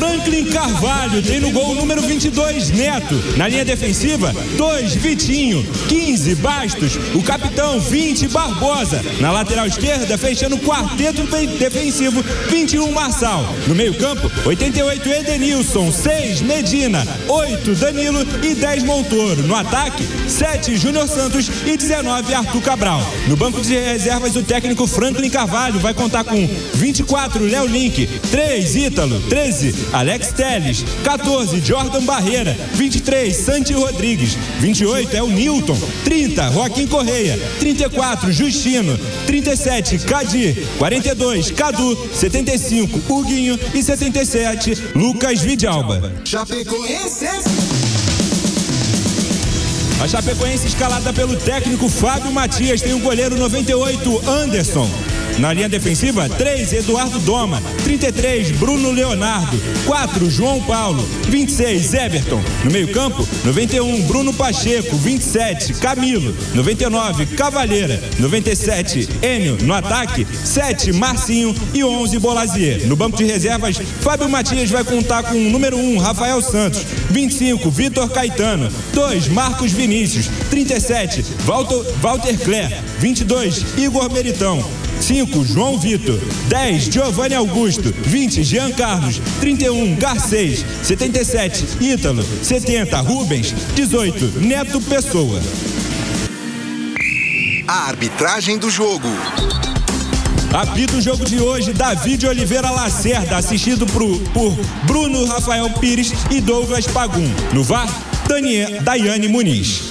Franklin Carvalho tem no gol o número 22, Neto. Na linha defensiva, 2, Vitinho. 15, Bastos. O capitão, 20, Barbosa. Na lateral esquerda, fechando o quarteto defensivo, 21, Marçal. No meio campo, 88, Edenilson. 6, Medina. 8, Danilo e 10, Montoro. No ataque, 7, Júnior Santos e 19, Arthur Cabral. No banco de reservas, o técnico Franklin Carvalho vai contar com 24, Léo Link. 3, Ítalo. 13, Alex Telles. 14, Jordan Barreira. 23, Santi Rodrigues. 28 é o Newton. 30, Joaquim Correia. 34, Justino. 37, Cadir. 42, Cadu. 75, Huguinho. E 77, Lucas Vidalba. A Chapecoense, escalada pelo técnico Fábio Matias, tem o goleiro 98, Anderson. Na linha defensiva, 3, Eduardo Doma. 33, Bruno Leonardo. 4, João Paulo. 26, Everton. No meio campo, 91, Bruno Pacheco. 27, Camilo. 99, Cavalheira. 97, Enio. No ataque, 7, Marcinho e 11, Bolazier. No banco de reservas, Fábio Matias vai contar com o número 1, Rafael Santos. 25, Vitor Caetano. 2, Marcos Vinícius. 37, Walter Cler. 22, Igor Meritão. 5, João Vitor. 10, Giovanni Augusto. 20, Jean Carlos. 31, Garcês. 77, Ítalo. 70, Rubens. 18, Neto Pessoa. A arbitragem do jogo. Apita o jogo de hoje, David Oliveira Lacerda, assistido por Bruno Rafael Pires e Douglas Pagum. No VAR, Daiane Muniz.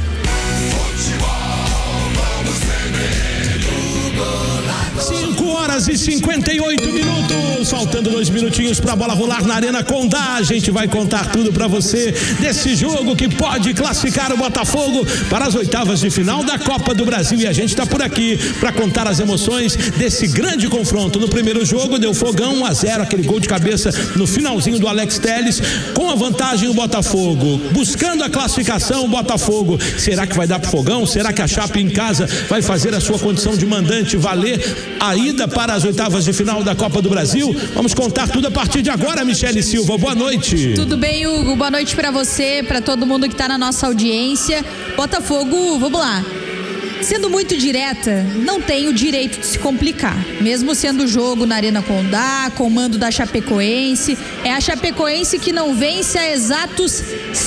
5h58, faltando 2 minutinhos para a bola rolar na Arena Condá. A gente vai contar tudo para você desse jogo que pode classificar o Botafogo para as oitavas de final da Copa do Brasil, e a gente está por aqui para contar as emoções desse grande confronto. No primeiro jogo deu Fogão 1-0, aquele gol de cabeça no finalzinho do Alex Telles, com a vantagem o Botafogo, buscando a classificação. O Botafogo, será que vai dar pro Fogão? Será que a Chape em casa vai fazer a sua condição de mandante valer a ida para as oitavas de final da Copa do Brasil? Vamos contar tudo a partir de agora. Michele Silva, boa noite. Tudo bem, Hugo? Boa noite para você, para todo mundo que está na nossa audiência. Botafogo, vamos lá. Sendo muito direta, não tem o direito de se complicar. Mesmo sendo jogo na Arena Condá, comando da Chapecoense, é a Chapecoense que não vence há exatos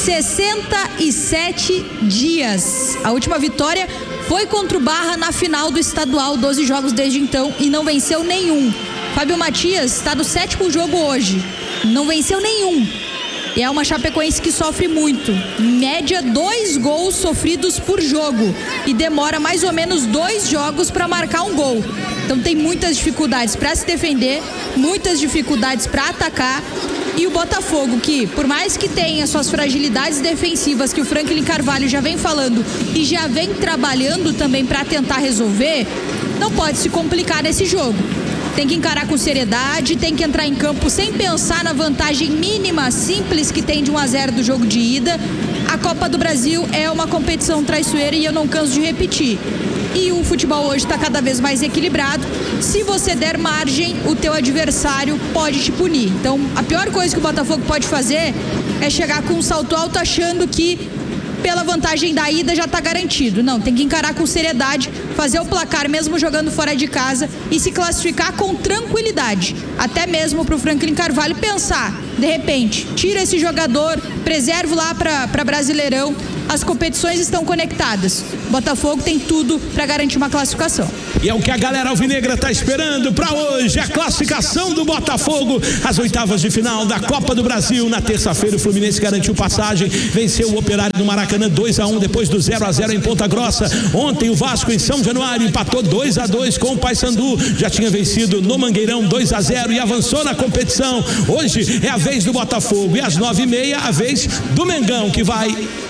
67 dias. A última vitória foi contra o Barra na final do estadual, 12 jogos desde então e não venceu nenhum. Fábio Matias está no 7º jogo hoje, não venceu nenhum. E é uma Chapecoense que sofre muito, em média 2 gols sofridos por jogo, e demora mais ou menos 2 jogos para marcar um gol. Então tem muitas dificuldades para se defender, muitas dificuldades para atacar. E o Botafogo, que por mais que tenha suas fragilidades defensivas, que o Franklin Carvalho já vem falando e já vem trabalhando também para tentar resolver, não pode se complicar nesse jogo. Tem que encarar com seriedade, tem que entrar em campo sem pensar na vantagem mínima, simples que tem de 1-0 do jogo de ida. A Copa do Brasil é uma competição traiçoeira e eu não canso de repetir. E o futebol hoje está cada vez mais equilibrado. Se você der margem, o teu adversário pode te punir. Então, a pior coisa que o Botafogo pode fazer é chegar com um salto alto achando que pela vantagem da ida já está garantido. Não, tem que encarar com seriedade, fazer o placar mesmo jogando fora de casa e se classificar com tranquilidade. Até mesmo para o Franklin Carvalho pensar, de repente, tira esse jogador, preserva lá para Brasileirão. As competições estão conectadas. Botafogo tem tudo para garantir uma classificação. E é o que a galera alvinegra está esperando para hoje, a classificação do Botafogo às oitavas de final da Copa do Brasil. Na terça-feira o Fluminense garantiu passagem, venceu o Operário do Maracanã 2-1 depois do 0-0 em Ponta Grossa. Ontem o Vasco em São Januário empatou 2-2 com o Paysandu, já tinha vencido no Mangueirão 2-0 e avançou na competição. Hoje é a vez do Botafogo e às 9h30 a vez do Mengão, que vai em Salvador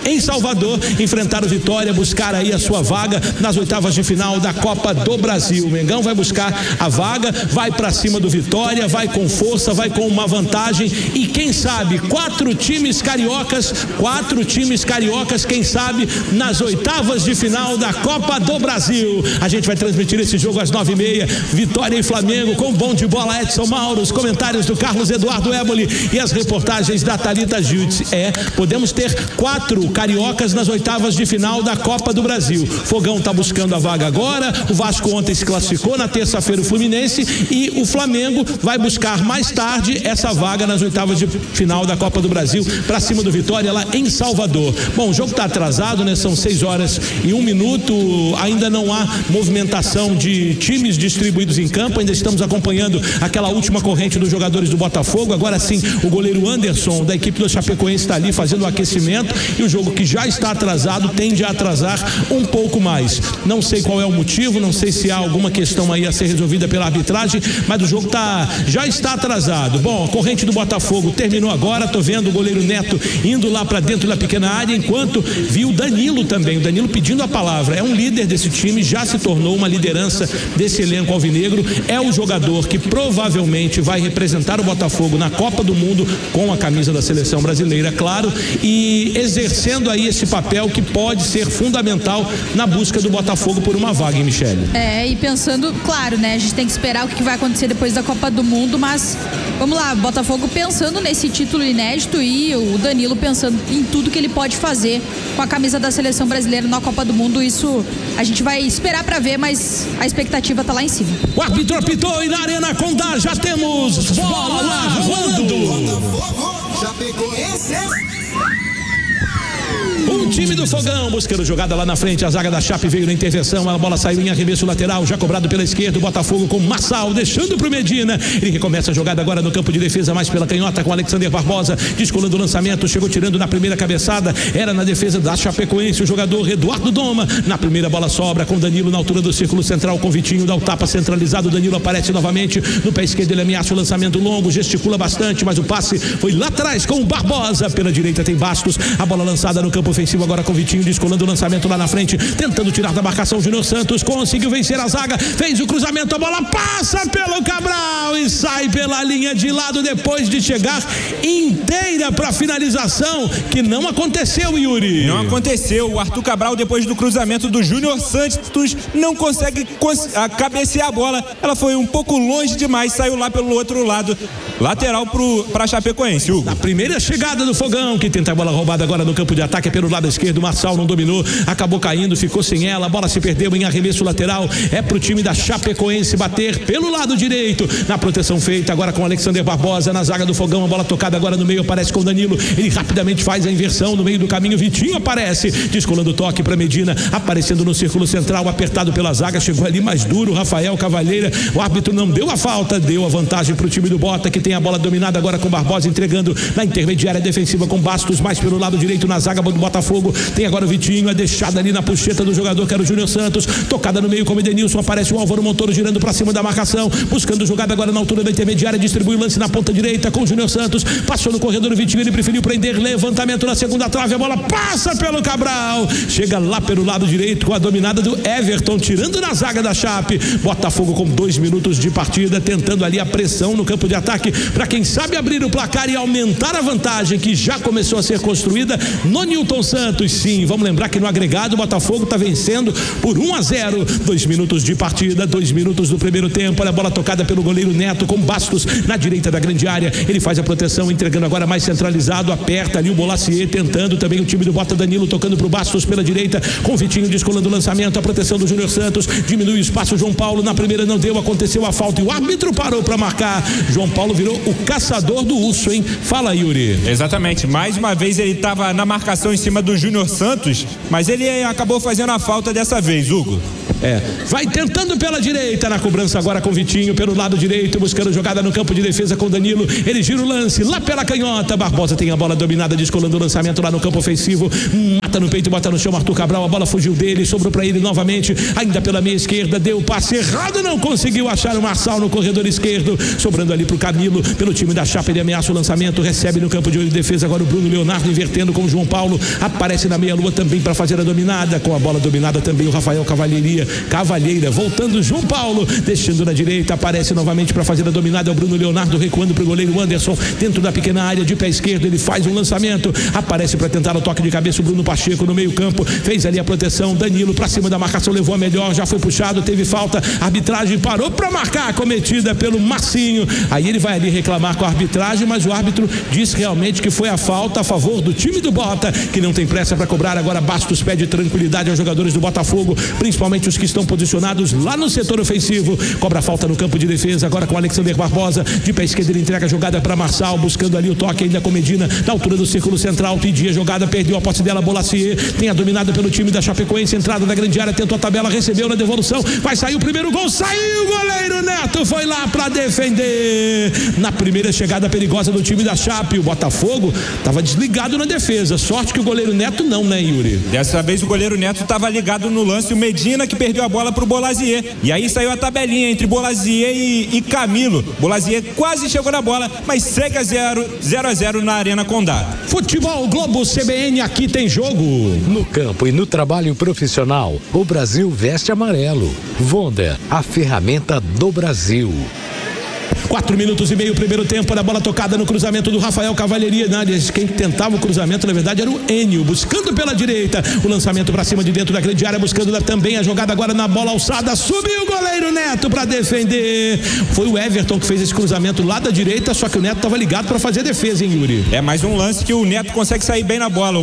Salvador enfrentar o Vitória, buscar aí a sua vaga nas oitavas de final da Copa do Brasil. O Mengão vai buscar a vaga, vai pra cima do Vitória, vai com força, vai com uma vantagem e quem sabe 4 times cariocas, quem sabe nas oitavas de final da Copa do Brasil. A gente vai transmitir esse jogo às 9h30, Vitória e Flamengo, com bom de bola Edson Mauro, os comentários do Carlos Eduardo Éboli e as reportagens da Thalita Giltz. Podemos ter 4 cariocas nas oitavas de final da Copa do Brasil. Fogão tá buscando a vaga agora, o Vasco ontem se classificou, na terça-feira o Fluminense, e o Flamengo vai buscar mais tarde essa vaga nas oitavas de final da Copa do Brasil, pra cima do Vitória lá em Salvador. Bom, o jogo tá atrasado, né? São 6h01, ainda não há movimentação de times distribuídos em campo, ainda estamos acompanhando aquela última corrente dos jogadores do Botafogo. Agora sim, o goleiro Anderson da equipe do Chapecoense está ali fazendo o aquecimento, e o jogo que já está atrasado tende a atrasar um pouco mais. Não sei qual é o motivo, não sei se há alguma questão aí a ser resolvida pela arbitragem, mas o jogo já está atrasado. Bom, a corrente do Botafogo terminou agora, tô vendo o goleiro Neto indo lá para dentro da pequena área, enquanto vi o Danilo também, o Danilo pedindo a palavra. É um líder desse time, já se tornou uma liderança desse elenco alvinegro, é o jogador que provavelmente vai representar o Botafogo na Copa do Mundo com a camisa da seleção brasileira, claro, e exercendo aí esse papel que pode ser fundamental na busca do Botafogo por uma vaga, hein, Michele? E pensando, claro, né, a gente tem que esperar o que vai acontecer depois da Copa do Mundo, mas vamos lá, Botafogo pensando nesse título inédito e o Danilo pensando em tudo que ele pode fazer com a camisa da seleção brasileira na Copa do Mundo. Isso a gente vai esperar pra ver, mas a expectativa tá lá em cima. O árbitro apitou e na Arena Condá já temos bola rolando. O time do Fogão buscando jogada lá na frente, a zaga da Chape veio na intervenção, a bola saiu em arremesso lateral, já cobrado pela esquerda, o Botafogo com Massal, deixando pro Medina, ele recomeça a jogada agora no campo de defesa, mais pela canhota com Alexander Barbosa, descolando o lançamento, chegou tirando na primeira cabeçada, era na defesa da Chapecoense, o jogador Eduardo Doma, na primeira bola sobra com Danilo na altura do círculo central, com Vitinho, dá o tapa centralizado, Danilo aparece novamente, no pé esquerdo ele ameaça o lançamento longo, gesticula bastante, mas o passe foi lá atrás com o Barbosa, pela direita tem Bastos, a bola lançada no campo ofensivo agora com Vitinho, descolando o lançamento lá na frente, tentando tirar da marcação Júnior Santos, conseguiu vencer a zaga, fez o cruzamento, a bola passa pelo Cabral e sai pela linha de lado depois de chegar inteira para finalização, que não aconteceu, Yuri. Não aconteceu, o Arthur Cabral depois do cruzamento do Júnior Santos não consegue cabecear a bola, ela foi um pouco longe demais, saiu lá pelo outro lado, lateral para Chapecoense, Hugo. A primeira chegada do Fogão, que tenta a bola roubada agora no campo de ataque pelo lado esquerdo, Marçal não dominou, acabou caindo, ficou sem ela, a bola se perdeu em arremesso lateral, é pro time da Chapecoense bater pelo lado direito, na proteção feita agora com Alexander Barbosa, na zaga do Fogão, a bola tocada agora no meio, aparece com o Danilo, ele rapidamente faz a inversão no meio do caminho, Vitinho aparece, descolando o toque para Medina, aparecendo no círculo central, apertado pela zaga, chegou ali mais duro, Rafael Cavalheira, o árbitro não deu a falta, deu a vantagem pro time do Bota, que tem a bola dominada agora com Barbosa, entregando na intermediária defensiva com Bastos, mais pelo lado direito na zaga do Botafogo, tem agora o Vitinho, é deixada ali na puxeta do jogador que era o Júnior Santos, tocada no meio com o Edenilson, aparece o Álvaro Montoro girando pra cima da marcação, buscando jogada agora na altura da intermediária, distribui o lance na ponta direita com o Júnior Santos, passou no corredor o Vitinho, ele preferiu prender, levantamento na segunda trave, a bola passa pelo Cabral, chega lá pelo lado direito com a dominada do Everton, tirando na zaga da Chape, Botafogo com 2 minutos de partida, tentando ali a pressão no campo de ataque, para quem sabe abrir o placar e aumentar a vantagem que já começou a ser construída no Newton Santos. Sim, vamos lembrar que no agregado o Botafogo está vencendo por 1-0, 2 minutos de partida, 2 minutos do primeiro tempo, olha a bola tocada pelo goleiro Neto com Bastos na direita da grande área, ele faz a proteção, entregando agora mais centralizado, aperta ali o Bolacier, tentando também o time do Bota, Danilo tocando pro Bastos pela direita, com Vitinho descolando o lançamento, a proteção do Júnior Santos, diminui o espaço, João Paulo na primeira não deu, aconteceu a falta e o árbitro parou para marcar, João Paulo virou o caçador do urso, hein? Fala, Yuri. Exatamente, mais uma vez ele estava na marcação em cima do Júnior Santos, mas ele acabou fazendo a falta dessa vez, Hugo. Vai tentando pela direita, na cobrança agora com Vitinho, pelo lado direito, buscando jogada no campo de defesa com Danilo, ele gira o lance, lá pela canhota, Barbosa tem a bola dominada, descolando o lançamento lá no campo ofensivo, mata no peito, bota no chão, Arthur Cabral, a bola fugiu dele, sobrou pra ele novamente, ainda pela meia esquerda, deu o passe errado, não conseguiu achar o Marçal no corredor esquerdo, sobrando ali pro Camilo, pelo time da Chape, ele ameaça o lançamento, recebe no campo de defesa, agora o Bruno Leonardo invertendo com o João Paulo, aparece na meia-lua também para fazer a dominada, com a bola dominada também o Rafael Cavalheira, voltando o João Paulo, deixando na direita, aparece novamente para fazer a dominada, é o Bruno Leonardo recuando pro goleiro Anderson, dentro da pequena área de pé esquerdo, ele faz um lançamento, aparece para tentar o toque de cabeça, o Bruno Pacheco no meio campo, fez ali a proteção, Danilo para cima da marcação, levou a melhor, já foi puxado, teve falta, a arbitragem parou para marcar a cometida pelo Marcinho, aí ele vai ali reclamar com a arbitragem, mas o árbitro diz realmente que foi a falta a favor do time do Bota, que não tem pressa para cobrar, agora Bastos pede tranquilidade aos jogadores do Botafogo, principalmente os que estão posicionados lá no setor ofensivo, cobra a falta no campo de defesa, agora com Alexander Barbosa, de pé esquerdo ele entrega a jogada para Marçal, buscando ali o toque ainda com Medina, na altura do círculo central, pedia a jogada, perdeu a posse dela, Bolacier, tem a dominada pelo time da Chapecoense, entrada da grande área, tentou a tabela, recebeu na devolução, vai sair o primeiro gol, saiu o goleiro Neto, foi lá para defender, na primeira chegada perigosa do time da Chape, o Botafogo estava desligado na defesa, sorte que o goleiro Neto não, né, Yuri? Dessa vez o goleiro Neto estava ligado no lance, o Medina que perdeu a bola pro Bolazier, e aí saiu a tabelinha entre Bolazier e Camilo, Bolazier quase chegou na bola, mas segue a 0-0 na Arena Condá. Futebol Globo CBN, aqui tem jogo. No campo e no trabalho profissional, o Brasil veste amarelo. Wonder, a ferramenta do Brasil. 4 minutos e meio, primeiro tempo, a bola tocada no cruzamento do Rafael Cavalheria. Quem tentava o cruzamento, na verdade, era o Enio, buscando pela direita, o lançamento para cima de dentro da grande área, buscando também a jogada agora na bola alçada, subiu o goleiro Neto para defender. Foi o Everton que fez esse cruzamento lá da direita, só que o Neto estava ligado para fazer a defesa, hein, Yuri? É mais um lance que o Neto consegue sair bem na bola.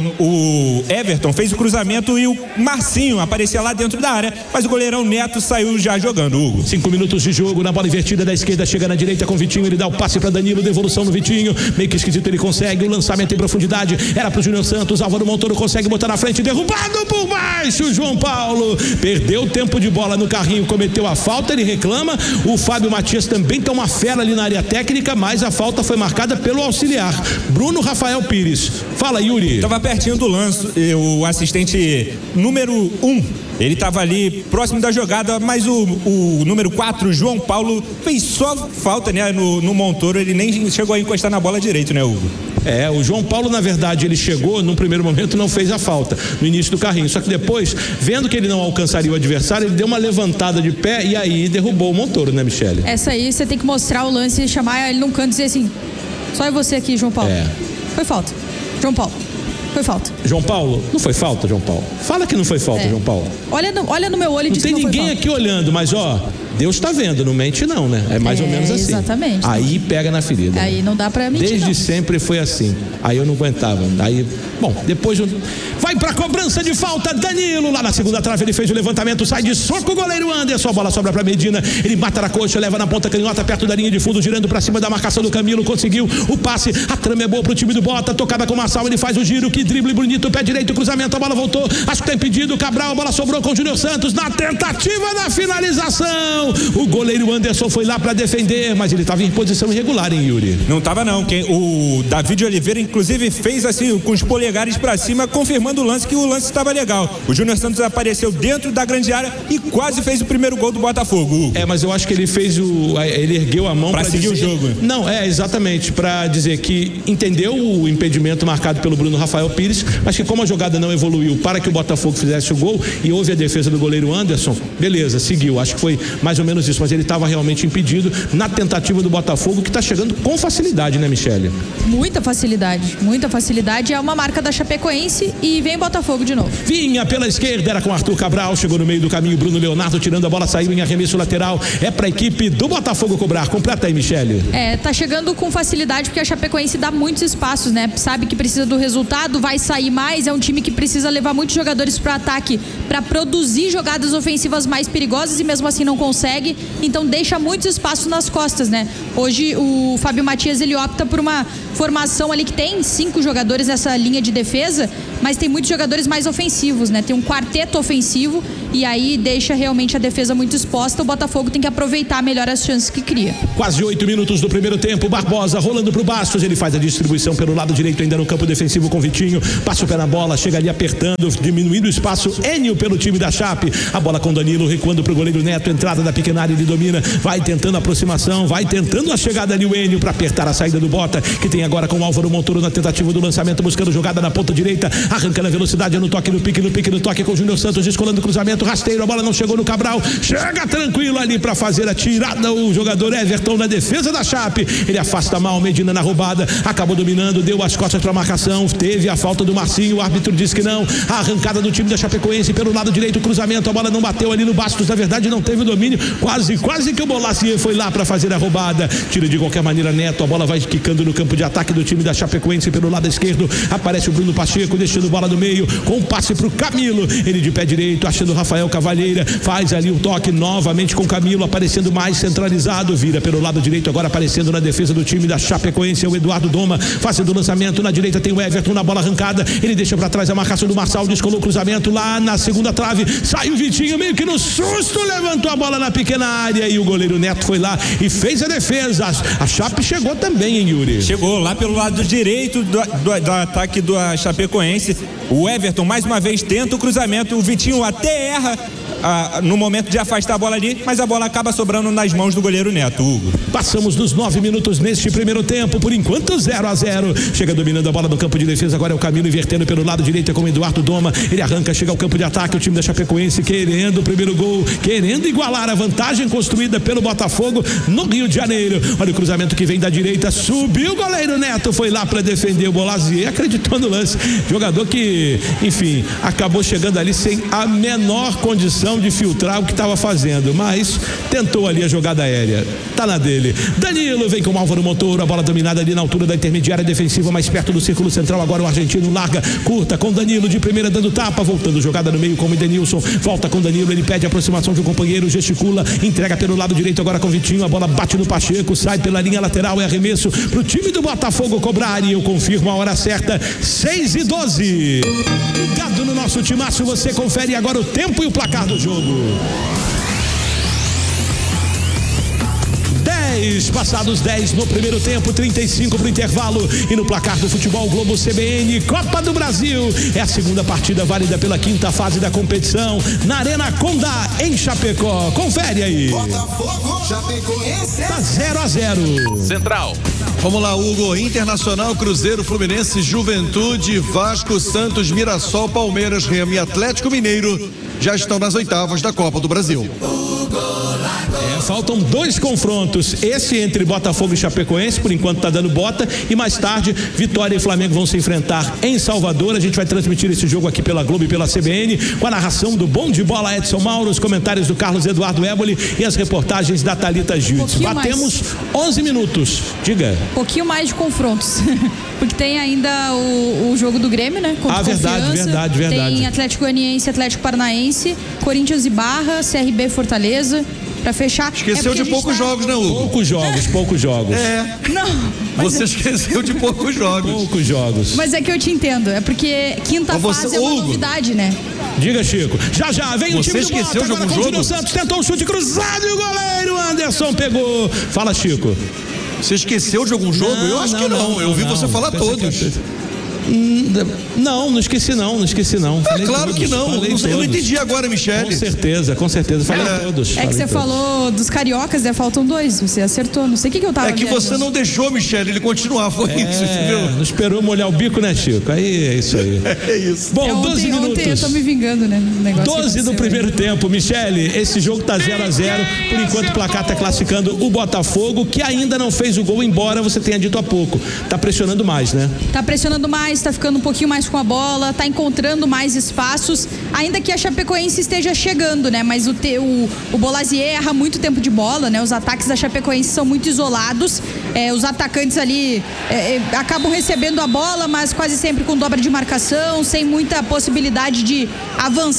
O Everton fez o cruzamento e o Marcinho aparecia lá dentro da área, mas o goleirão Neto saiu já jogando, Hugo. 5 minutos de jogo, na bola invertida da esquerda, chega na direita com o Vitinho, ele dá o passe para Danilo, devolução no Vitinho, meio que esquisito, ele consegue o lançamento em profundidade, era pro Júnior Santos, Álvaro Montoro consegue botar na frente, derrubado por baixo, João Paulo perdeu tempo de bola no carrinho, cometeu a falta, ele reclama, o Fábio Matias também tá uma fera ali na área técnica, mas a falta foi marcada pelo auxiliar, Bruno Rafael Pires. Fala, Yuri. Tava pertinho do lance, o assistente número 1, ele estava ali próximo da jogada, mas o número 4, João Paulo, fez só falta, né, no Montoro, ele nem chegou a encostar na bola direito, né, Hugo? O João Paulo, na verdade, ele chegou, num primeiro momento não fez a falta, no início do carrinho, só que depois, vendo que ele não alcançaria o adversário, ele deu uma levantada de pé e aí derrubou o Montoro, né, Michele? Essa aí você tem que mostrar o lance e chamar ele num canto e dizer assim, só é você aqui, João Paulo. Foi falta, João Paulo. Foi falta. João Paulo, não foi falta, João Paulo? Fala que não foi falta, João Paulo. Olha no meu olho e diz que não foi falta. Não tem ninguém aqui olhando, mas Deus está vendo, não mente não, né? É mais ou menos assim. Exatamente. Aí pega na ferida. Aí não dá pra mentir. Desde sempre foi assim. Aí eu não aguentava. Aí, bom, depois vai pra cobrança de falta, Danilo, lá na segunda trave, ele fez o levantamento, sai de soco o goleiro Anderson, a bola sobra pra Medina, ele mata na coxa, leva na ponta canhota, perto da linha de fundo, girando pra cima da marcação do Camilo, conseguiu o passe, a trama é boa pro time do Bota, tocada com o Marçal, ele faz o giro, que drible bonito, pé direito, cruzamento, a bola voltou, acho que tá impedido, Cabral, a bola sobrou com o Júnior Santos, na tentativa da finalização, o goleiro Anderson foi lá pra defender, mas ele tava em posição irregular, hein, Yuri? Não tava não, o David Oliveira inclusive fez assim, com os polegares pra cima, confirmando o lance, que o lance estava legal. O Júnior Santos apareceu dentro da grande área e quase fez o primeiro gol do Botafogo. Mas eu acho que ele ele ergueu a mão pra seguir o jogo. Não, exatamente, pra dizer que entendeu o impedimento marcado pelo Bruno Rafael Pires, mas que como a jogada não evoluiu para que o Botafogo fizesse o gol e houve a defesa do goleiro Anderson, beleza, seguiu, acho que foi mais ou menos isso, mas ele estava realmente impedido na tentativa do Botafogo, que está chegando com facilidade, né, Michele? Muita facilidade, é uma marca da Chapecoense e vem Botafogo de novo. Vinha pela esquerda, era com Arthur Cabral, chegou no meio do caminho, Bruno Leonardo tirando a bola, saiu em arremesso lateral, é para a equipe do Botafogo cobrar. Completa aí, Michele. Tá chegando com facilidade porque a Chapecoense dá muitos espaços, né? Sabe que precisa do resultado, vai sair mais, é um time que precisa levar muitos jogadores para ataque para produzir jogadas ofensivas mais perigosas e mesmo assim não consegue. consegue, então deixa muitos espaços nas costas, né? Hoje o Fábio Matias, ele opta por uma formação ali que tem 5 jogadores nessa linha de defesa, mas tem muitos jogadores mais ofensivos, né? Tem um quarteto ofensivo e aí deixa realmente a defesa muito exposta. O Botafogo tem que aproveitar melhor as chances que cria. Quase 8 minutos do primeiro tempo, Barbosa rolando pro Bastos, ele faz a distribuição pelo lado direito, ainda no campo defensivo com Vitinho, passa o pé na bola, chega ali apertando, diminuindo o espaço, Enio pelo time da Chape, a bola com Danilo, recuando pro goleiro Neto, entrada da pequena área, ele domina, vai tentando a aproximação, vai tentando a chegada ali o Enio para apertar a saída do Bota, que tem agora com o Álvaro Montoro na tentativa do lançamento, buscando jogada na ponta direita, arranca na velocidade, no toque, no toque com o Júnior Santos, descolando o cruzamento, rasteiro, a bola não chegou no Cabral, chega tranquilo ali para fazer a tirada, o jogador Everton na defesa da Chape, ele afasta mal Medina na roubada, acabou dominando, deu as costas para a marcação, teve a falta do Marcinho, o árbitro disse que não, a arrancada do time da Chapecoense pelo lado direito, o cruzamento, a bola não bateu ali no Bastos, na verdade não teve o domínio, quase que o Bolacier foi lá para fazer a roubada, tira de qualquer maneira Neto, a bola vai quicando no campo de ataque do time da Chapecoense pelo lado esquerdo, aparece o Bruno Pacheco, deixando bola no meio, com um passe pro Camilo, ele de pé direito, achando o Rafael Cavalheira, faz ali o toque novamente com Camilo, aparecendo mais centralizado, vira pelo lado direito, agora aparecendo na defesa do time da Chapecoense, é o Eduardo Doma, fazendo o lançamento, na direita tem o Everton na bola arrancada, ele deixa pra trás a marcação do Marçal, descolou o cruzamento lá na segunda trave, saiu o Vitinho, meio que no susto, levantou a bola na pequena área e o goleiro Neto foi lá e fez a defesa, a Chape chegou também, hein, Yuri? Chegou lá pelo lado direito do ataque do Chapecoense, o Everton mais uma vez tenta o cruzamento, o Vitinho até erra no momento de afastar a bola ali, mas a bola acaba sobrando nas mãos do goleiro Neto, Hugo. Passamos dos 9 minutos neste primeiro tempo, por enquanto 0-0, chega dominando a bola no campo de defesa, agora é o Camilo invertendo pelo lado direito com o Eduardo Doma, ele arranca, chega ao campo de ataque, o time da Chapecoense querendo o primeiro gol, querendo igualar a vantagem construída pelo Botafogo no Rio de Janeiro, olha o cruzamento que vem da direita, subiu o goleiro Neto, foi lá para defender o Bolazier, acreditou no lance, jogador que, enfim, acabou chegando ali sem a menor condição de filtrar o que estava fazendo, mas tentou ali a jogada aérea, tá na dele. Danilo vem com o Álvaro Montoro, a bola dominada ali na altura da intermediária defensiva, mais perto do círculo central, agora o argentino larga, curta com Danilo de primeira dando tapa, voltando jogada no meio com o Edenilson, volta com Danilo, ele pede a aproximação de um companheiro, gesticula, entrega pelo lado direito agora com o Vitinho, a bola bate no Pacheco, sai pela linha lateral, é arremesso pro time do Botafogo cobrar e eu confirmo a hora certa, 6:12. Ligado no nosso timaço, você confere agora o tempo e o placar do jogo. 10 no primeiro tempo, 35 pro intervalo e no placar do Futebol Globo CBN Copa do Brasil, é a segunda partida válida pela quinta fase da competição na Arena Condá em Chapecó, confere aí. Botafogo, Chapecoense. Tá 0-0. Central. Vamos lá, Hugo. Internacional, Cruzeiro, Fluminense, Juventude, Vasco, Santos, Mirassol, Palmeiras, Remo e Atlético Mineiro já estão nas oitavas da Copa do Brasil. Faltam 2 confrontos, esse entre Botafogo e Chapecoense, por enquanto tá dando Bota, e mais tarde Vitória e Flamengo vão se enfrentar em Salvador. A gente vai transmitir esse jogo aqui pela Globo e pela CBN, com a narração do Bom de Bola Edson Mauro, os comentários do Carlos Eduardo Éboli e as reportagens da Thalita Gildes. Batemos 11 minutos, diga. Um pouquinho mais de confrontos, porque tem ainda o jogo do Grêmio, né? Contra verdade. Tem Atlético Goianiense, Atlético Paranaense, Corinthians e Barra, CRB e Fortaleza. Pra fechar. Esqueceu de poucos jogos, né, Hugo? Poucos jogos. Não. Você esqueceu de poucos jogos. Poucos jogos. Mas é que eu te entendo. É porque quinta fase é uma novidade, né? Diga, Chico. Já vem o time do Bota. Você esqueceu de algum jogo? O Santos tentou um chute cruzado e o goleiro Anderson pegou. Fala, Chico. Você esqueceu de algum jogo? Eu acho que não. Eu ouvi você falar todos. Não esqueci não. É claro que não. Eu não entendi agora, Michele. Com certeza. Falei todos. É que você falou dos cariocas, né? Faltam 2. Você acertou. Não sei o que eu tava vendo. É que você não deixou, Michele, ele continuar. Foi isso, entendeu? Não esperou molhar o bico, né, Chico? Aí é isso aí. É isso. Bom, 12 minutos. Ontem eu tô me vingando, né? 12 do primeiro tempo. Michele, esse jogo tá 0-0. Por enquanto o placar tá classificando o Botafogo, que ainda não fez o gol, embora você tenha dito há pouco. Tá pressionando mais, né? Tá pressionando mais, tá ficando um pouquinho mais com a bola, tá encontrando mais espaços, ainda que a Chapecoense esteja chegando, né? Mas o Bolazier erra muito tempo de bola, né? Os ataques da Chapecoense são muito isolados, os atacantes ali acabam recebendo a bola, mas quase sempre com dobra de marcação, sem muita possibilidade de avançar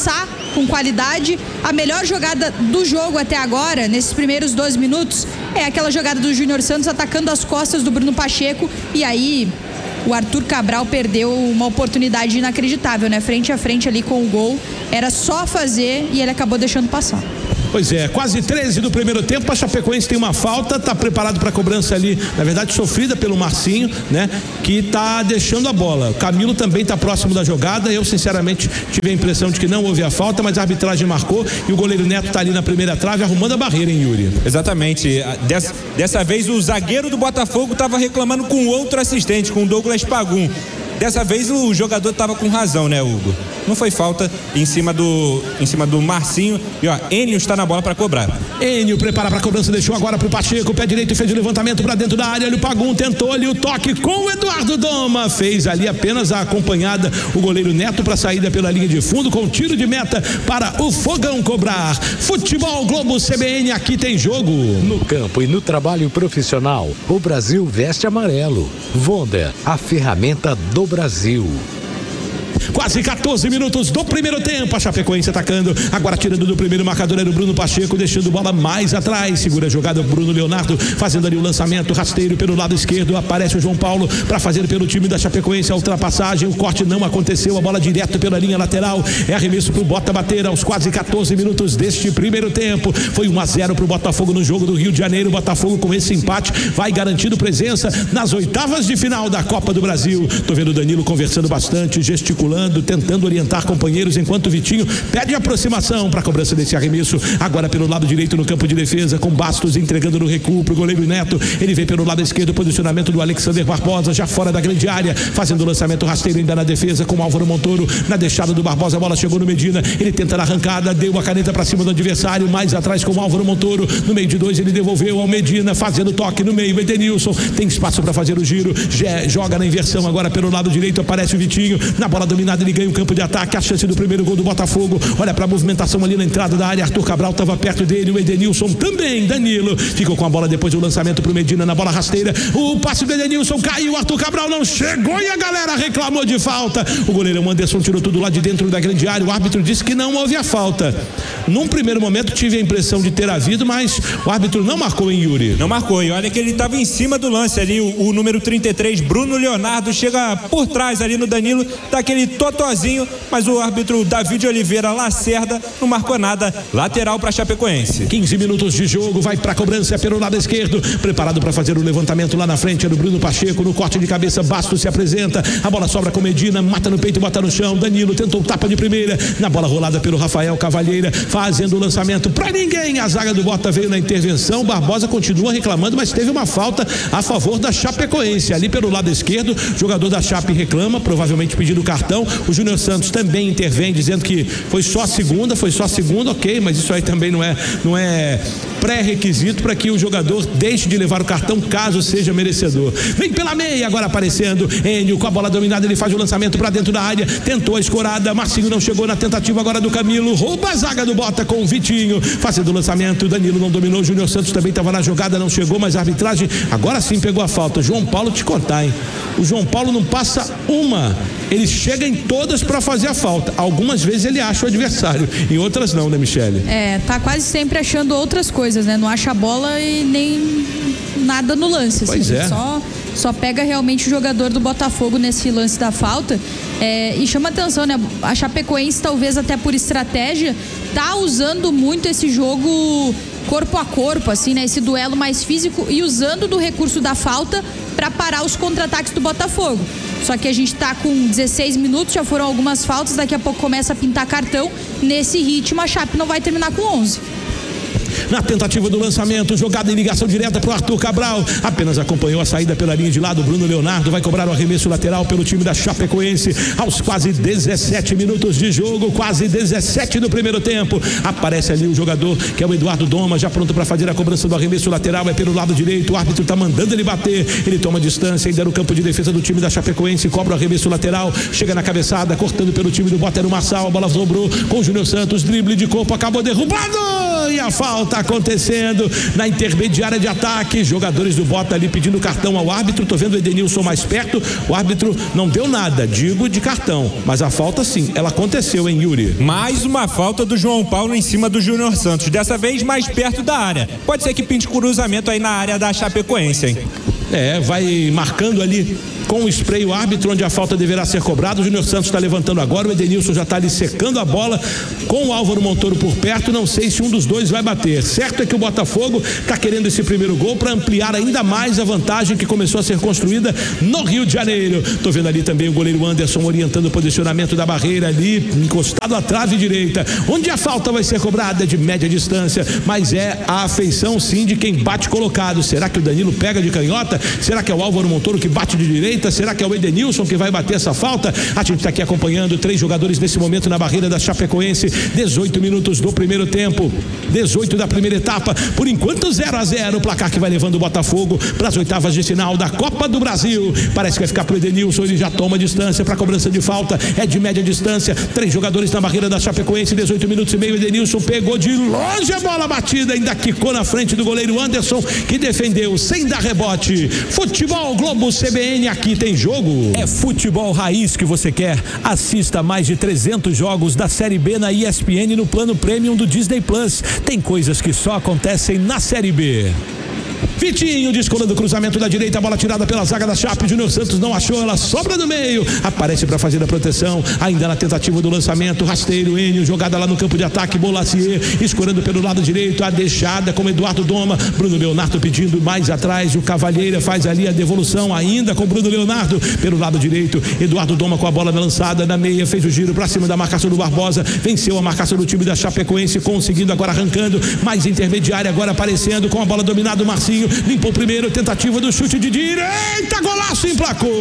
com qualidade. A melhor jogada do jogo até agora, nesses primeiros 2 minutos, é aquela jogada do Júnior Santos atacando as costas do Bruno Pacheco, e aí o Arthur Cabral perdeu uma oportunidade inacreditável, né? Frente a frente ali com o gol, era só fazer e ele acabou deixando passar. Pois é, quase 13 do primeiro tempo, a Chapecoense tem uma falta, tá preparado para a cobrança ali, na verdade sofrida pelo Marcinho, né? Que tá deixando a bola. O Camilo também tá próximo da jogada, eu sinceramente tive a impressão de que não houve a falta, mas a arbitragem marcou e o goleiro Neto tá ali na primeira trave arrumando a barreira, hein, Yuri? Exatamente, dessa vez o zagueiro do Botafogo tava reclamando com outro assistente, com o Douglas Pagum. Dessa vez o jogador estava com razão, né, Hugo? Não foi falta em cima do Marcinho. E ó, Enio está na bola para cobrar. Enio prepara para a cobrança, deixou agora para o Pacheco, pé direito, fez o levantamento para dentro da área. Ele Pagum tentou ali o toque com o Eduardo Doma, fez ali apenas a acompanhada o goleiro Neto para a saída pela linha de fundo com tiro de meta para o Fogão cobrar. Futebol Globo CBN, aqui tem jogo. No campo e no trabalho profissional, o Brasil veste amarelo. Wonder, a ferramenta do Brasil. Quase 14 minutos do primeiro tempo, a Chapecoense atacando, agora tirando do primeiro marcador era o Bruno Pacheco, deixando bola mais atrás, segura a jogada o Bruno Leonardo, fazendo ali o lançamento rasteiro pelo lado esquerdo, aparece o João Paulo para fazer pelo time da Chapecoense a ultrapassagem, o corte não aconteceu, a bola direto pela linha lateral, é arremesso pro Bota bater aos quase 14 minutos deste primeiro tempo, foi 1-0 pro Botafogo no jogo do Rio de Janeiro. O Botafogo com esse empate vai garantindo presença nas oitavas de final da Copa do Brasil. Tô vendo o Danilo conversando bastante, gesticulando, tentando orientar companheiros, enquanto o Vitinho pede aproximação para a cobrança desse arremesso, agora pelo lado direito no campo de defesa, com Bastos entregando no recuo pro goleiro Neto, ele vem pelo lado esquerdo, posicionamento do Alexander Barbosa, já fora da grande área, fazendo o lançamento rasteiro ainda na defesa, com o Álvaro Montoro, na deixada do Barbosa, a bola chegou no Medina, ele tenta na arrancada, deu a caneta para cima do adversário, mais atrás com o Álvaro Montoro, no meio de 2 ele devolveu ao Medina, fazendo toque no meio, Edenilson, tem espaço para fazer o giro, joga na inversão agora pelo lado direito, aparece o Vitinho, na bola dominada ele ganha o campo de ataque, a chance do primeiro gol do Botafogo, olha para a movimentação ali na entrada da área, Arthur Cabral estava perto dele, o Edenilson também, Danilo, ficou com a bola depois do lançamento pro Medina na bola rasteira, o passe do Edenilson caiu, Arthur Cabral não chegou e a galera reclamou de falta, o goleiro Anderson tirou tudo lá de dentro da grande área, o árbitro disse que não houve a falta. Num primeiro momento tive a impressão de ter havido, mas o árbitro não marcou, em Yuri. Não marcou, e olha que ele estava em cima do lance ali, o número 33, Bruno Leonardo, chega por trás ali no Danilo, dá aquele totozinho, mas o árbitro David Oliveira Lacerda não marcou nada, lateral para Chapecoense. 15 minutos de jogo, vai para a cobrança pelo lado esquerdo, preparado para fazer o levantamento lá na frente, era o Bruno Pacheco, no corte de cabeça, Bastos se apresenta, a bola sobra com Medina, mata no peito e bota no chão, Danilo tentou tapa de primeira, na bola rolada pelo Rafael Cavalheira, fazendo o lançamento para ninguém, a zaga do Bota veio na intervenção, Barbosa continua reclamando, mas teve uma falta a favor da Chapecoense, ali pelo lado esquerdo, jogador da Chape reclama, provavelmente pedindo cartão, o Júnior Santos também intervém, dizendo que foi só segunda, ok, mas isso aí também não é pré-requisito para que o jogador deixe de levar o cartão caso seja merecedor. Vem pela meia, agora aparecendo Enio, com a bola dominada, ele faz o lançamento para dentro da área, tentou a escorada, Marcinho não chegou na tentativa agora do Camilo, rouba a zaga do Bota com o Vitinho, fazendo o lançamento, Danilo não dominou, Júnior Santos também estava na jogada, não chegou, mas a arbitragem agora sim pegou a falta. João Paulo, te contar, hein? O João Paulo não passa uma, ele chega em todas para fazer a falta, algumas vezes ele acha o adversário, em outras não, né, Michele? Tá quase sempre achando outras coisas, né? Não acha a bola e nem nada no lance, assim. Pois é. Só pega realmente o jogador do Botafogo nesse lance da falta, e chama atenção, né? A Chapecoense, talvez até por estratégia, tá usando muito esse jogo corpo a corpo, assim, né? Esse duelo mais físico e usando do recurso da falta para parar os contra-ataques do Botafogo. Só que a gente tá com 16 minutos, já foram algumas faltas, daqui a pouco começa a pintar cartão. Nesse ritmo, a Chape não vai terminar com 11. Na tentativa do lançamento, jogada em ligação direta para o Arthur Cabral, apenas acompanhou a saída pela linha de lado, Bruno Leonardo vai cobrar o arremesso lateral pelo time da Chapecoense, aos quase 17 minutos de jogo, quase 17 do primeiro tempo, aparece ali o jogador que é o Eduardo Doma, já pronto para fazer a cobrança do arremesso lateral, é pelo lado direito, o árbitro está mandando ele bater, ele toma distância, ainda no campo de defesa do time da Chapecoense, cobra o arremesso lateral, chega na cabeçada, cortando pelo time do Bota, era o Marçal, a bola sobrou com o Júnior Santos, drible de corpo, acabou derrubado, e a falta falta acontecendo na intermediária de ataque. Jogadores do Bota ali pedindo cartão ao árbitro. Tô vendo o Edenilson mais perto. O árbitro não deu nada, digo de cartão. Mas a falta sim, ela aconteceu, hein, Yuri? Mais uma falta do João Paulo em cima do Júnior Santos. Dessa vez mais perto da área. Pode ser que pinte cruzamento aí na área da Chapecoense, hein? Vai marcando ali com o spray o árbitro onde a falta deverá ser cobrada. O Júnior Santos está levantando agora, o Edenilson já está ali secando a bola com o Álvaro Montoro por perto. Não sei se um dos dois vai bater. Certo é que o Botafogo está querendo esse primeiro gol para ampliar ainda mais a vantagem que começou a ser construída no Rio de Janeiro. Tô vendo ali também o goleiro Anderson orientando o posicionamento da barreira ali, encostado à trave direita, onde a falta vai ser cobrada de média distância, mas é a afeição sim de quem bate colocado. Será que o Danilo pega de canhota? Será que é o Álvaro Montoro que bate de direita? Será que é o Edenilson que vai bater essa falta? A gente está aqui acompanhando 3 jogadores nesse momento na barreira da Chapecoense. 18 minutos do primeiro tempo, 18 da primeira etapa. Por enquanto 0-0, o placar que vai levando o Botafogo para as oitavas de final da Copa do Brasil. Parece que vai ficar pro Edenilson, ele já toma distância para cobrança de falta, é de média distância. 3 jogadores na barreira da Chapecoense, 18 minutos e meio. Edenilson pegou de longe a bola batida, ainda quicou na frente do goleiro Anderson, que defendeu sem dar rebote. Futebol Globo CBN, aqui tem jogo. É futebol raiz que você quer? Assista mais de 300 jogos da Série B na ESPN no plano Premium do Disney Plus. Tem coisas que só acontecem na Série B. Vitinho descolando o cruzamento da direita, a bola tirada pela zaga da Chape. Júnior Santos não achou, ela sobra no meio, aparece para fazer a proteção, ainda na tentativa do lançamento. Rasteiro, Enio, jogada lá no campo de ataque. Bolacier escorando pelo lado direito, a deixada como Eduardo Doma. Bruno Leonardo pedindo mais atrás, o Cavalheira faz ali a devolução ainda com Bruno Leonardo pelo lado direito. Eduardo Doma com a bola lançada na meia, fez o giro para cima da marcação do Barbosa, venceu a marcação do time da Chapecoense, conseguindo agora arrancando, mais intermediária agora aparecendo com a bola dominada. O Marcinho limpou primeiro, tentativa do chute de direita, golaço, emplacou.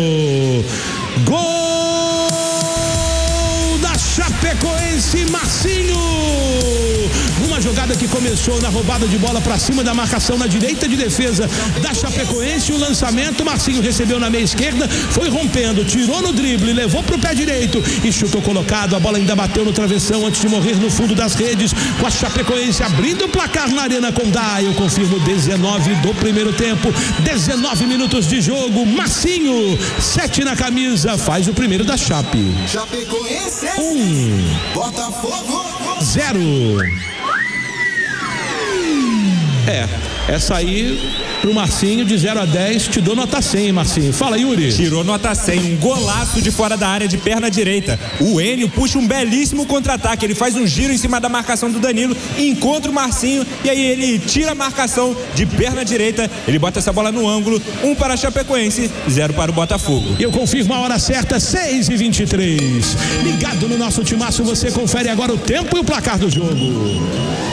Gol da Chapecoense, Marcinho. Uma jogada que começou na roubada de bola para cima da marcação na direita de defesa da Chapecoense. O lançamento, Marcinho recebeu na meia esquerda, foi rompendo, tirou no drible, levou para o pé direito e chutou colocado. A bola ainda bateu no travessão antes de morrer no fundo das redes, com a Chapecoense abrindo o placar na Arena Condá. Eu confirmo 19 do primeiro tempo, 19 minutos de jogo. Marcinho, 7 na camisa, faz o primeiro da Chape. Chapecoense 1, Botafogo 0. Essa aí pro Marcinho de 0 a 10, te dou nota 100, Marcinho. Fala, Yuri. Tirou nota 100, um golaço de fora da área de perna direita. O Enio puxa um belíssimo contra-ataque, ele faz um giro em cima da marcação do Danilo, encontra o Marcinho e aí ele tira a marcação de perna direita, ele bota essa bola no ângulo. 1 para a Chapecoense, 0 para o Botafogo. Eu confirmo a hora certa, 6h23. Ligado no nosso timaço, você confere agora o tempo e o placar do jogo.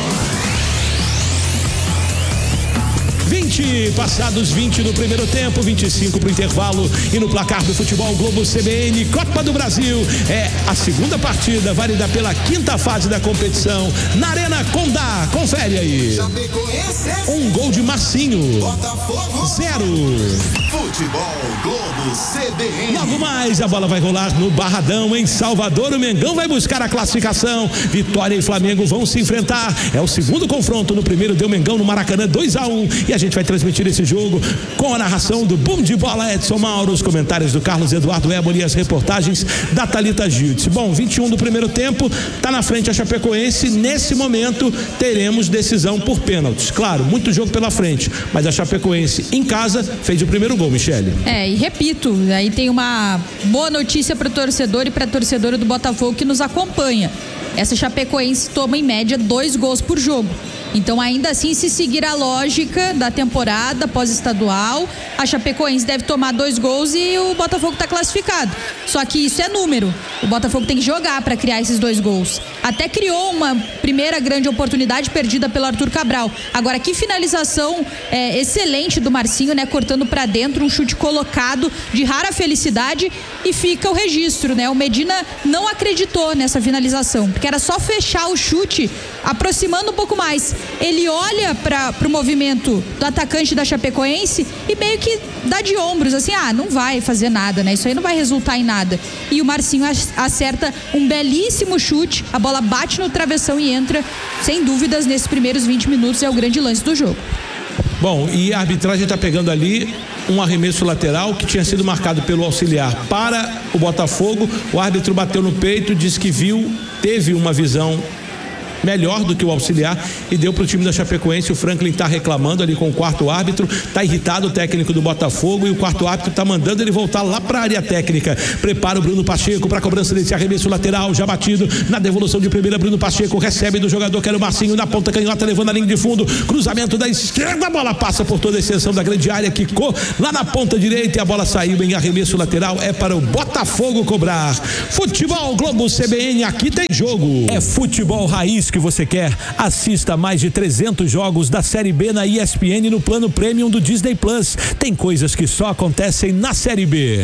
20, passados 20 no primeiro tempo, 25 pro intervalo, e no placar do Futebol Globo CBN, Copa do Brasil, é a segunda partida, válida pela 5ª fase da competição, na Arena Condá. Confere aí. Um gol de Marcinho, Botafogo 0. Futebol Globo CBN. Logo mais a bola vai rolar no Barradão, em Salvador. O Mengão vai buscar a classificação. Vitória e Flamengo vão se enfrentar. É o segundo confronto. No primeiro deu Mengão no Maracanã, 2-1. E a gente vai transmitir esse jogo com a narração do Bom de Bola Edson Mauro, os comentários do Carlos Eduardo Éboli e as reportagens da Thalita Gildes. Bom, 21 do primeiro tempo, tá na frente a Chapecoense. Nesse momento teremos decisão por pênaltis. Claro, muito jogo pela frente, mas a Chapecoense em casa fez o primeiro gol, Michele. E repito, aí tem uma boa notícia para o torcedor e para a torcedora do Botafogo que nos acompanha. Essa Chapecoense toma em média 2 gols por jogo. Então, ainda assim, se seguir a lógica da temporada pós-estadual, a Chapecoense deve tomar 2 gols e o Botafogo está classificado. Só que isso é número. O Botafogo tem que jogar para criar esses 2 gols. Até criou uma primeira grande oportunidade perdida pelo Arthur Cabral. Agora, que finalização excelente do Marcinho, né? Cortando para dentro, um chute colocado de rara felicidade, e fica o registro, né? O Medina não acreditou nessa finalização, porque era só fechar o chute, aproximando um pouco mais. Ele olha para o movimento do atacante da Chapecoense e meio que que dá de ombros, assim, não vai fazer nada, né? Isso aí não vai resultar em nada. E o Marcinho acerta um belíssimo chute, a bola bate no travessão e entra, sem dúvidas, nesses primeiros 20 minutos, é o grande lance do jogo. Bom, e a arbitragem está pegando ali um arremesso lateral que tinha sido marcado pelo auxiliar para o Botafogo. O árbitro bateu no peito, disse que teve uma visão melhor do que o auxiliar e deu para o time da Chapecoense. O Franklin está reclamando ali com o quarto árbitro, está irritado o técnico do Botafogo e o quarto árbitro está mandando ele voltar lá para a área técnica. Prepara o Bruno Pacheco para a cobrança desse arremesso lateral, já batido na devolução de primeira. Bruno Pacheco recebe do jogador que era o Marcinho na ponta canhota, levando a linha de fundo, cruzamento da esquerda, a bola passa por toda a extensão da grande área, quicou lá na ponta direita e a bola saiu em arremesso lateral. É para o Botafogo cobrar. Futebol Globo CBN, aqui tem jogo. É futebol raiz que você quer? Assista mais de 300 jogos da Série B na ESPN no plano Premium do Disney Plus. Tem coisas que só acontecem na Série B.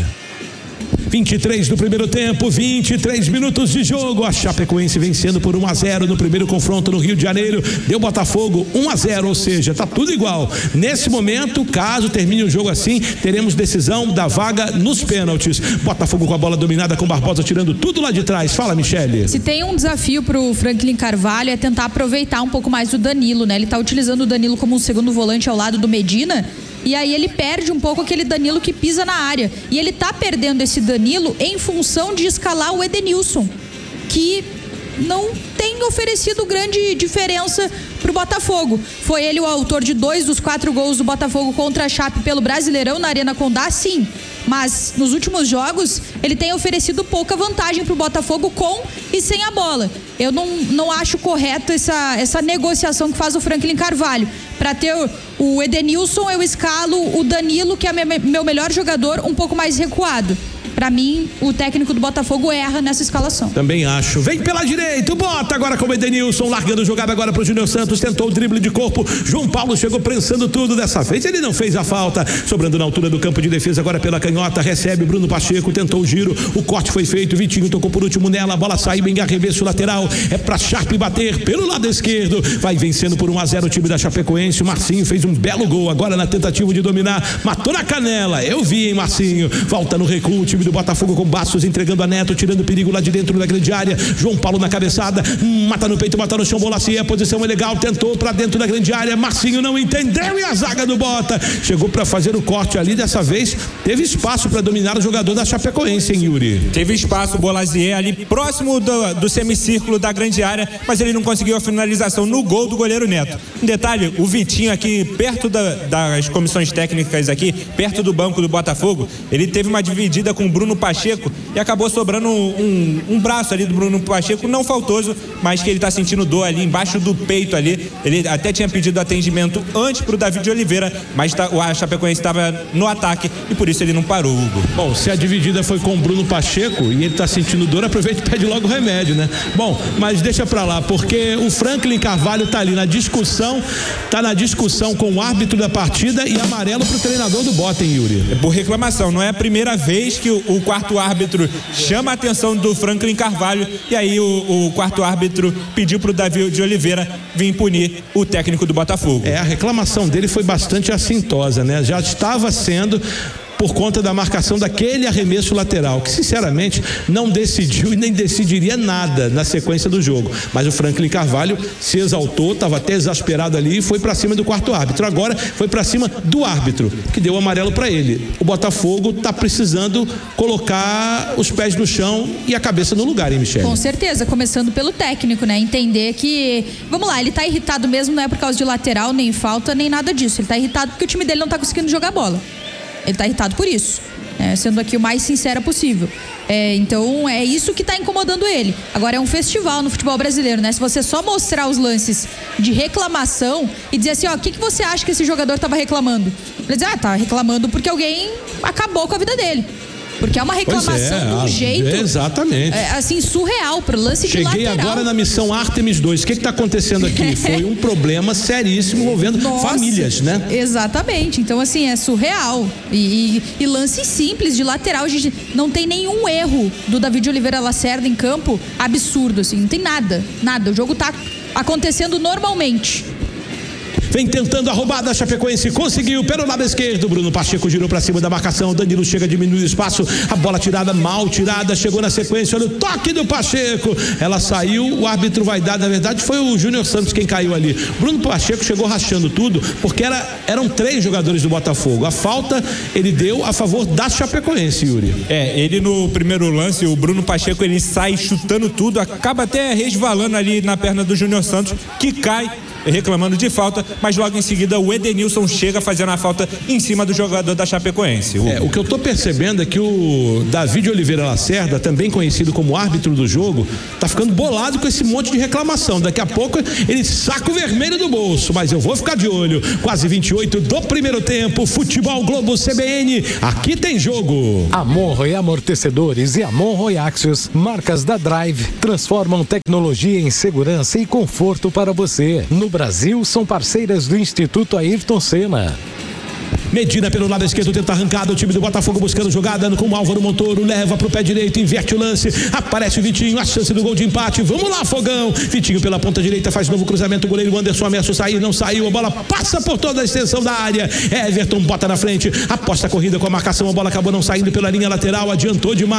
23 do primeiro tempo, 23 minutos de jogo. A Chapecoense vencendo por 1-0 no primeiro confronto no Rio de Janeiro. Deu Botafogo 1-0, ou seja, tá tudo igual. Nesse momento, caso termine o jogo assim, teremos decisão da vaga nos pênaltis. Botafogo com a bola dominada, com Barbosa tirando tudo lá de trás. Fala, Michele. Se tem um desafio pro Franklin Carvalho é tentar aproveitar um pouco mais o Danilo, né? Ele tá utilizando o Danilo como um segundo volante ao lado do Medina. E aí ele perde um pouco aquele Danilo que pisa na área. E ele tá perdendo esse Danilo em função de escalar o Edenilson, que não tem oferecido grande diferença pro Botafogo. Foi ele o autor de 2 dos 4 gols do Botafogo contra a Chape pelo Brasileirão na Arena Condá, sim. Mas nos últimos jogos ele tem oferecido pouca vantagem pro Botafogo com e sem a bola. Eu não acho correto essa negociação que faz o Franklin Carvalho. Para ter o Edenilson, eu escalo o Danilo, que é meu melhor jogador, um pouco mais recuado. Para mim, o técnico do Botafogo erra nessa escalação. Também acho. Vem pela direita, bota agora com o Edenilson, largando jogada agora pro Júnior Santos, tentou o drible de corpo, João Paulo chegou prensando tudo, dessa vez ele não fez a falta, sobrando na altura do campo de defesa agora pela canhota, recebe o Bruno Pacheco, tentou o giro, o corte foi feito, Vitinho tocou por último nela, a bola saiu em arremesso lateral, é pra Sharpe bater pelo lado esquerdo, vai vencendo por 1-0 o time da Chapecoense. O Marcinho fez um belo gol agora na tentativa de dominar, matou na canela, eu vi, hein, Marcinho, volta no recuo, o time do Botafogo com Bastos entregando a Neto, tirando perigo lá de dentro da grande área. João Paulo na cabeçada, mata no peito, mata no chão, bola assim, a posição é legal, tentou pra dentro da grande área, Marcinho não entendeu e a zaga do Bota chegou pra fazer o corte ali, dessa vez teve espaço pra dominar o jogador da Chapecoense, hein, Yuri? Teve espaço, o Bolazier ali próximo do semicírculo da grande área, mas ele não conseguiu a finalização no gol do goleiro Neto. Um detalhe, o Vitinho aqui perto das comissões técnicas aqui, perto do banco do Botafogo, ele teve uma dividida com o Bruno Pacheco e acabou sobrando um braço ali do Bruno Pacheco, não faltoso, mas que ele tá sentindo dor ali embaixo do peito ali. Ele até tinha pedido atendimento antes pro David de Oliveira, mas a Chapecoense estava no ataque e por isso ele não parou, Hugo. Bom, se a dividida foi com o Bruno Pacheco e ele tá sentindo dor, aproveita e pede logo o remédio, né? Bom, mas deixa pra lá, porque o Franklin Carvalho tá ali na discussão com o árbitro da partida e amarelo pro treinador do Bota, hein, Yuri? É por reclamação, não é a primeira vez que o quarto árbitro chama a atenção do Franklin Carvalho e aí o quarto árbitro pediu pro Davi de Oliveira vir punir o técnico do Botafogo. A reclamação dele foi bastante assintosa, né? Já estava sendo por conta da marcação daquele arremesso lateral, que sinceramente não decidiu e nem decidiria nada na sequência do jogo, mas o Franklin Carvalho se exaltou, estava até exasperado ali e foi para cima do quarto árbitro. Agora foi para cima do árbitro, que deu o amarelo para ele. O Botafogo está precisando colocar os pés no chão e a cabeça no lugar, hein, Michele? Com certeza, começando pelo técnico, né? Entender que, vamos lá, ele tá irritado mesmo, não é por causa de lateral, nem falta, nem nada disso. Ele tá irritado porque o time dele não tá conseguindo jogar bola. Ele tá irritado por isso, né? Sendo aqui o mais sincera possível. Então é isso que tá incomodando ele. Agora é um festival no futebol brasileiro, né? Se você só mostrar os lances de reclamação e dizer assim, ó, o que você acha que esse jogador tava reclamando? Ele diz, tá reclamando porque alguém acabou com a vida dele. Porque é uma reclamação de um jeito... Exatamente. Assim, surreal, pro lance de lateral. Cheguei agora na missão Artemis 2. O que está acontecendo aqui? Foi um problema seríssimo envolvendo famílias, né? Exatamente. Então, assim, é surreal. E lance simples de lateral. A gente não tem nenhum erro do David Oliveira Lacerda em campo absurdo, assim. Não tem nada. Nada. O jogo tá acontecendo normalmente. Vem tentando a roubada, a Chapecoense conseguiu pelo lado esquerdo. Bruno Pacheco girou pra cima da marcação. Danilo chega, diminui o espaço. A bola tirada, mal tirada. Chegou na sequência. Olha o toque do Pacheco. Ela saiu, o árbitro vai dar. Na verdade, foi o Júnior Santos quem caiu ali. Bruno Pacheco chegou rachando tudo, porque eram 3 jogadores do Botafogo. A falta ele deu a favor da Chapecoense, Yuri. Ele no primeiro lance, o Bruno Pacheco, ele sai chutando tudo, acaba até resvalando ali na perna do Júnior Santos, que cai reclamando de falta, mas logo em seguida o Edenilson chega fazendo a falta em cima do jogador da Chapecoense. O que eu tô percebendo é que o Davi de Oliveira Lacerda, também conhecido como árbitro do jogo, tá ficando bolado com esse monte de reclamação. Daqui a pouco ele saca o vermelho do bolso, mas eu vou ficar de olho. Quase 28 do primeiro tempo, Futebol Globo CBN, aqui tem jogo. Amonroe Amortecedores e Amonroe Axios, marcas da Drive, transformam tecnologia em segurança e conforto para você. No Brasil, são parceiras do Instituto Ayrton Senna. Medina pelo lado esquerdo, tenta arrancada, o time do Botafogo buscando jogada com o Álvaro Montoro, leva pro pé direito, inverte o lance, aparece o Vitinho, a chance do gol de empate, vamos lá, Fogão. Vitinho pela ponta direita, faz novo cruzamento, o goleiro Anderson ameaça sair, não saiu, a bola passa por toda a extensão da área, Everton bota na frente, aposta a corrida com a marcação, a bola acabou não saindo pela linha lateral, adiantou demais.